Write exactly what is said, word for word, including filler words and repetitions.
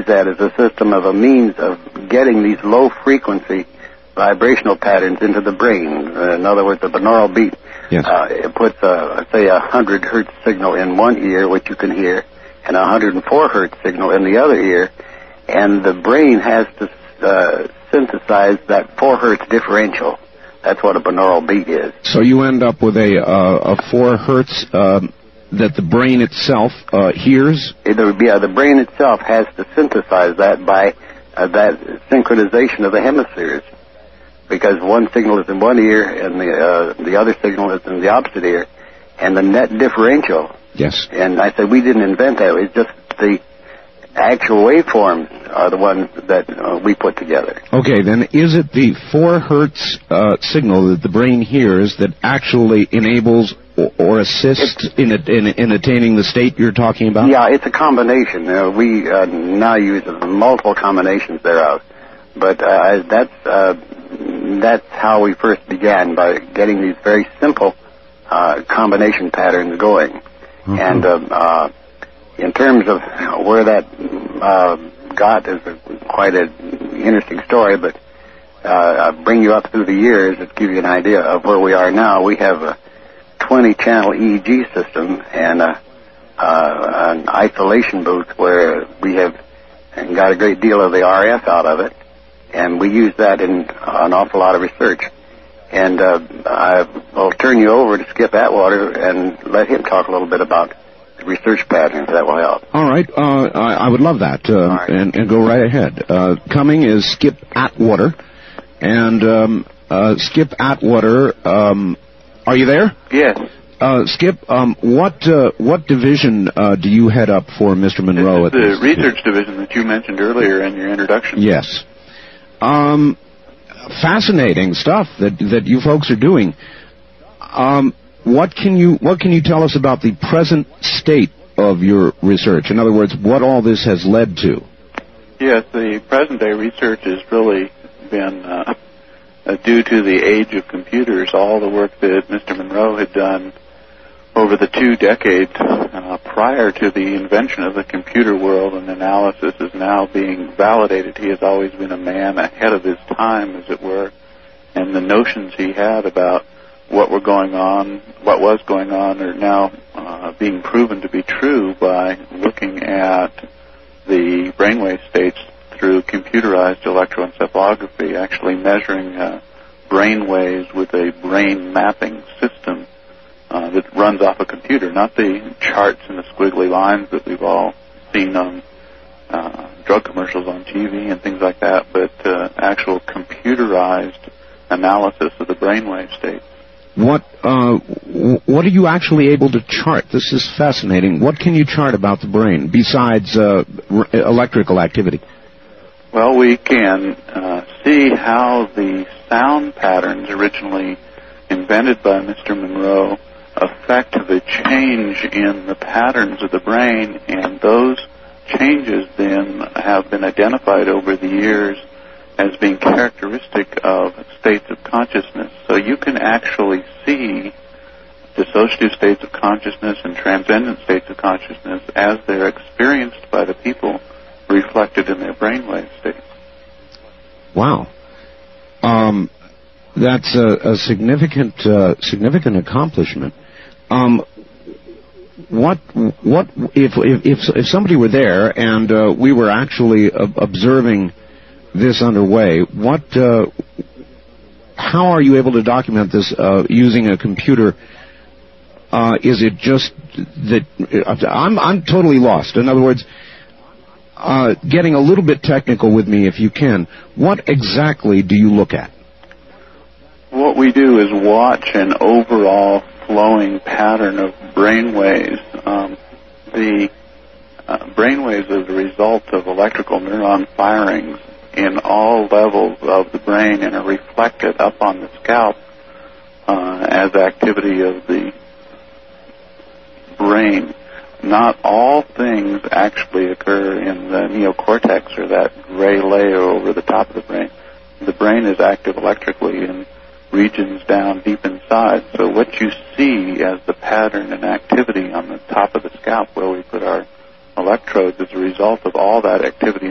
that as a system of a means of getting these low-frequency vibrational patterns into the brain. Uh, in other words, the binaural beat yes. uh, it puts, a, say, a one hundred hertz signal in one ear, which you can hear, and a one hundred four hertz signal in the other ear, and the brain has to uh, synthesize that four hertz differential. That's what a binaural beat is. So you end up with a uh, a four hertz uh, that the brain itself uh, hears? It, yeah, the brain itself has to synthesize that by uh, that synchronization of the hemispheres, because one signal is in one ear and the uh, the other signal is in the opposite ear, and the net differential. Yes. And I said we didn't invent that. It's just the actual waveforms are the ones that uh, we put together. Okay, then is it the four hertz uh, signal that the brain hears that actually enables or, or assists in, in in attaining the state you're talking about? Yeah, it's a combination. Uh, we uh, now use multiple combinations thereof, but uh, that's uh, that's how we first began, by getting these very simple uh, combination patterns going. Mm-hmm. And uh, uh, in terms of where that uh, got is a, quite an interesting story, but uh, I'll bring you up through the years to give you an idea of where we are now. We have a twenty channel E E G system and a, uh, an isolation booth where we have got a great deal of the R F out of it, and we use that in an awful lot of research. And uh, I'll turn you over to Skip Atwater and let him talk a little bit about research patterns. That will help. All right. Uh, I, I would love that. Uh, right. and, and go right ahead. Uh, coming is Skip Atwater. And um, uh, Skip Atwater, um, are you there? Yes. Uh, Skip, um, what uh, what division uh, do you head up for Mister Monroe? This is the research division that you mentioned earlier in your introduction. Yes. Um, fascinating stuff that that you folks are doing. Um, What can you what can you tell us about the present state of your research? In other words, what all this has led to? Yes, the present-day research has really been uh, uh, due to the age of computers. All the work that Mister Monroe had done over the two decades uh, prior to the invention of the computer world and analysis is now being validated. He has always been a man ahead of his time, as it were, and the notions he had about what were going on, what was going on, are now uh, being proven to be true by looking at the brainwave states through computerized electroencephalography, actually measuring uh, brain waves with a brain mapping system uh, that runs off a computer, not the charts and the squiggly lines that we've all seen on uh, drug commercials on T V and things like that, but uh, actual computerized analysis of the brainwave states. What uh, what are you actually able to chart? This is fascinating. What can you chart about the brain besides uh, r- electrical activity? Well, we can uh, see how the sound patterns originally invented by Mister Monroe affect the change in the patterns of the brain, and those changes then have been identified over the years as being characteristic of states of consciousness. So you can actually see dissociative states of consciousness and transcendent states of consciousness as they're experienced by the people reflected in their brainwave states. Wow. Um, that's a, a significant uh, significant accomplishment. Um, what what if if if somebody were there and uh, we were actually uh, observing this underway, what, uh, how are you able to document this uh, using a computer? Uh, is it just that uh, I'm I'm totally lost? In other words, uh, getting a little bit technical with me, if you can. What exactly do you look at? What we do is watch an overall flowing pattern of brain waves. Um, the uh, brain waves are the result of electrical neuron firings in all levels of the brain and are reflected up on the scalp uh, as activity of the brain. Not all things actually occur in the neocortex, or that gray layer over the top of the brain. The brain is active electrically in regions down deep inside. So what you see as the pattern and activity on the top of the scalp where we put our electrodes is a result of all that activity